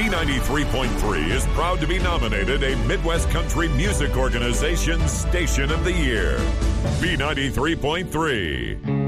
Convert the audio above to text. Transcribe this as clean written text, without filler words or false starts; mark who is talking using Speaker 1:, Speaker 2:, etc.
Speaker 1: B93.3 is proud to be nominated a Midwest Country Music Organization Station of the Year. B93.3.